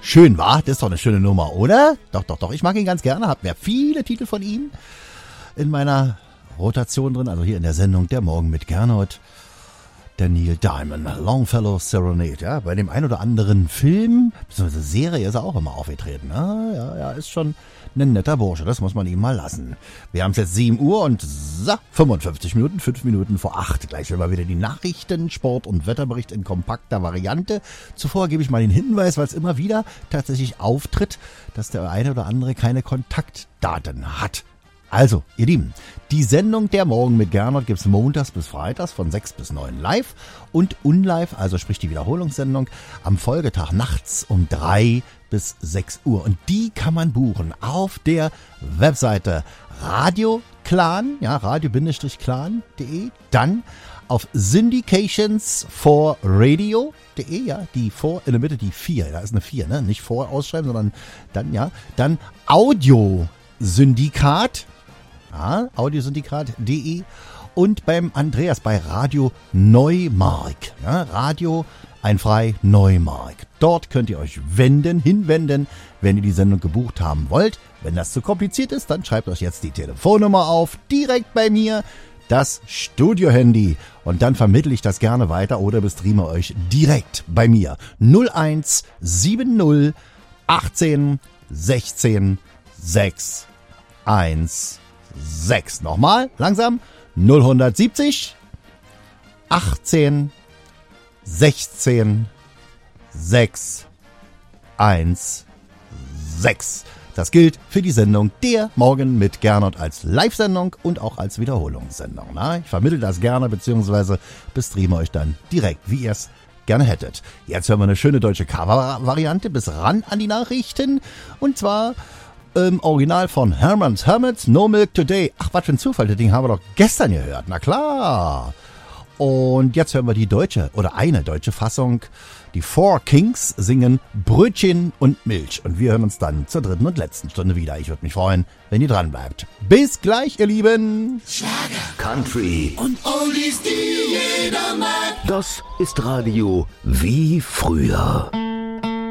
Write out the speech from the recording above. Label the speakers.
Speaker 1: Schön, wa? Das ist doch eine schöne Nummer, oder? Doch. Ich mag ihn ganz gerne. Hab mir viele Titel von ihm in meiner Rotation drin. Also hier in der Sendung Der Morgen mit Gernot. Der Neil Diamond, Longfellow Serenade. Ja, bei dem ein oder anderen Film, bzw. Serie ist er auch immer aufgetreten. Ja, ist schon ein netter Bursche. Das muss man ihm mal lassen. Wir haben es jetzt 7 Uhr und 55 Minuten, 5 Minuten vor 8. Gleich hören wir wieder die Nachrichten, Sport und Wetterbericht in kompakter Variante. Zuvor gebe ich mal den Hinweis, weil es immer wieder tatsächlich auftritt, dass der eine oder andere keine Kontaktdaten hat. Also, ihr Lieben, die Sendung Der Morgen mit Gernot gibt's montags bis freitags von 6 bis 9 live und unlive, also sprich die Wiederholungssendung, am Folgetag nachts um 3 bis 6 Uhr. Und die kann man buchen auf der Webseite Radio Clan, ja, radio-clan.de, dann auf syndications4radio.de, ja, die 4 in der Mitte, die 4, da ist eine 4, ne, nicht vor ausschreiben, sondern dann, ja, dann Audiosyndikat, ja, audiosyndikat.de und beim Andreas bei Radio Neumark. Ja, Radio Einfrei Neumark. Dort könnt ihr euch hinwenden, wenn ihr die Sendung gebucht haben wollt. Wenn das zu kompliziert ist, dann schreibt euch jetzt die Telefonnummer auf, direkt bei mir, das Studio-Handy. Und dann vermittle ich das gerne weiter oder bestreame euch direkt bei mir. 0170 18 16 6 1 6. Nochmal, langsam. 0170 18 16 6 1 6. Das gilt für die Sendung Der Morgen mit Gernot als Live-Sendung und auch als Wiederholungssendung. Na, ich vermittle das gerne bzw. bestreame euch dann direkt, wie ihr es gerne hättet. Jetzt hören wir eine schöne deutsche Cover-Variante bis ran an die Nachrichten. Und zwar Original von Herman's Hermits, No Milk Today. Ach, was für ein Zufall, das Ding haben wir doch gestern gehört. Na klar. Und jetzt hören wir die deutsche oder eine deutsche Fassung. Die Four Kings singen Brötchen und Milch. Und wir hören uns dann zur dritten und letzten Stunde wieder. Ich würde mich freuen, wenn ihr dran bleibt. Bis gleich, ihr Lieben.
Speaker 2: Schlager, Country
Speaker 3: und Oldies, die jeder mag.
Speaker 2: Das ist Radio wie früher.